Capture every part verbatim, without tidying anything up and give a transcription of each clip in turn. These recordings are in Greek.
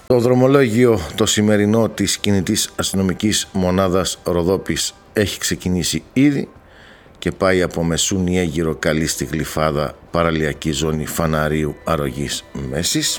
Το δρομολόγιο το σημερινό της κινητής αστυνομικής μονάδας Ροδόπης έχει ξεκινήσει ήδη και πάει από Μεσούνι Αίγυρο καλή στη Γλυφάδα, παραλιακή ζώνη Φαναρίου Αρρωγής Μέσης.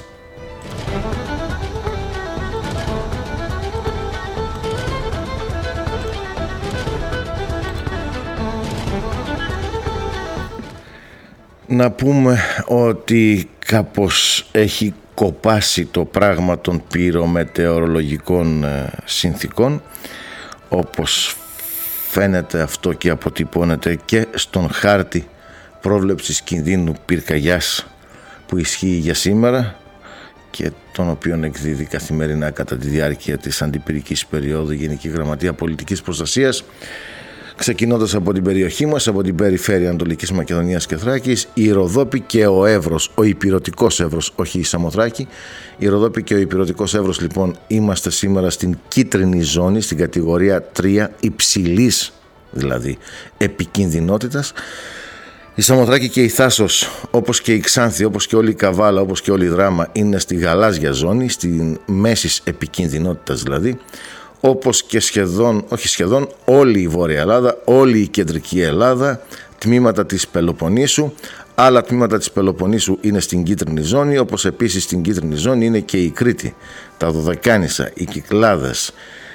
Να πούμε ότι κάπως έχει κοπάσει το πράγμα των πυρομετεωρολογικών συνθήκων, όπως φαίνεται αυτό και αποτυπώνεται και στον χάρτη πρόβλεψης κινδύνου πυρκαγιάς που ισχύει για σήμερα και τον οποίον εκδίδει καθημερινά κατά τη διάρκεια της αντιπυρικής περίοδου Γενική Γραμματεία Πολιτικής Προστασίας. Ξεκινώντας από την περιοχή μας, από την περιφέρεια Ανατολικής Μακεδονίας και Θράκης, η Ροδόπη και ο Εύρος, ο Ηπειρωτικός Εύρος, όχι η Σαμοθράκη. Η Ροδόπη και ο Ηπειρωτικός Εύρος, λοιπόν, είμαστε σήμερα στην κίτρινη ζώνη, στην κατηγορία τρία, υψηλής δηλαδή επικινδυνότητας. Η Σαμοθράκη και η Θάσος, όπως και η Ξάνθη, όπως και όλη η Καβάλα, όπως και όλη η Δράμα, είναι στη γαλάζια ζώνη, στην μέσης επικινδυνότητας δηλαδή. Όπως και σχεδόν, όχι σχεδόν, όλη η Βόρεια Ελλάδα, όλη η Κεντρική Ελλάδα, τμήματα της Πελοποννήσου. Άλλα τμήματα της Πελοποννήσου είναι στην κίτρινη ζώνη, όπως επίσης στην κίτρινη ζώνη είναι και η Κρήτη, τα Δωδεκάνησα, οι Κυκλάδες,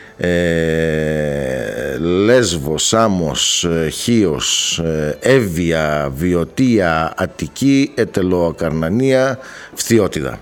ε, Λέσβος, Σάμος, ε, Χίος, ε, Εύβοια, Βιωτία, Αττική, Ετελοακαρνανία, Φθιώτιδα.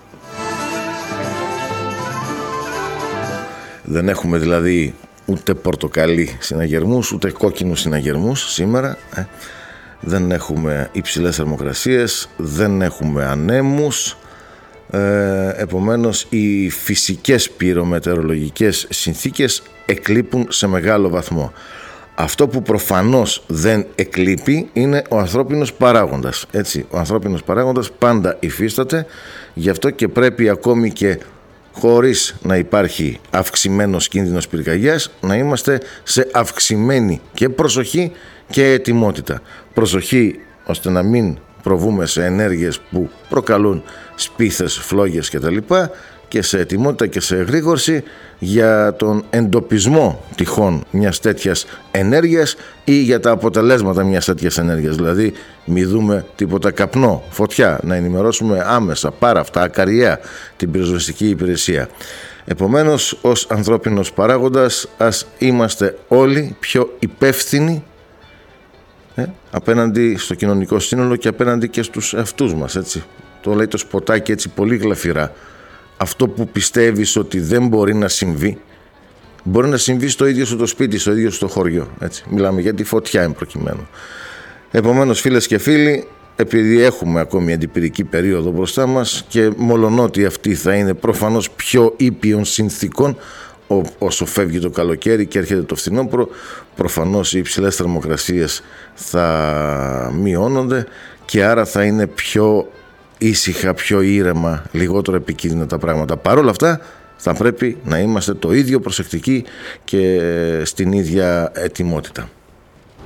Δεν έχουμε δηλαδή ούτε πορτοκαλί συναγερμούς, ούτε κόκκινους συναγερμούς σήμερα. Ε. Δεν έχουμε υψηλές θερμοκρασίες, δεν έχουμε ανέμους. Ε, επομένως, οι φυσικές πυρομετεωρολογικές συνθήκες εκλείπουν σε μεγάλο βαθμό. Αυτό που προφανώς δεν εκλείπει είναι ο ανθρώπινος παράγοντας. Έτσι, ο ανθρώπινος παράγοντας πάντα υφίσταται, γι' αυτό και πρέπει ακόμη και χωρίς να υπάρχει αυξημένος κίνδυνος πυρκαγιάς, να είμαστε σε αυξημένη και προσοχή και ετοιμότητα. Προσοχή ώστε να μην προβούμε σε ενέργειες που προκαλούν σπίθες, φλόγες κτλ. Και σε ετοιμότητα και σε εγρήγορση για τον εντοπισμό τυχόν μιας τέτοιας ενέργειας ή για τα αποτελέσματα μιας τέτοιας ενέργειας. Δηλαδή μη δούμε τίποτα καπνό, φωτιά, να ενημερώσουμε άμεσα, πάρα αυτά, ακαριέα την πυροσβεστική υπηρεσία. Επομένως, ως ανθρώπινος παράγοντας ας είμαστε όλοι πιο υπεύθυνοι ε, απέναντι στο κοινωνικό σύνολο και απέναντι και στους εαυτούς μας. Έτσι. Το λέει το σποτάκι έτσι πολύ γλαφυρά. Αυτό που πιστεύεις ότι δεν μπορεί να συμβεί, μπορεί να συμβεί στο ίδιο σου το σπίτι, στο ίδιο σου το χωριό. Έτσι. Μιλάμε για τη φωτιά εν προκειμένου. Επομένως, φίλες και φίλοι, επειδή έχουμε ακόμη αντιπυρική περίοδο μπροστά μας και μολονότι αυτή θα είναι προφανώς πιο ήπιων συνθήκων όσο φεύγει το καλοκαίρι και έρχεται το φθινόπωρο, προφανώς οι υψηλές θερμοκρασίες θα μειώνονται και άρα θα είναι πιο ήσυχα, πιο ήρεμα, λιγότερο επικίνδυνα τα πράγματα. Παρ' όλα αυτά θα πρέπει να είμαστε το ίδιο προσεκτικοί και στην ίδια ετοιμότητα.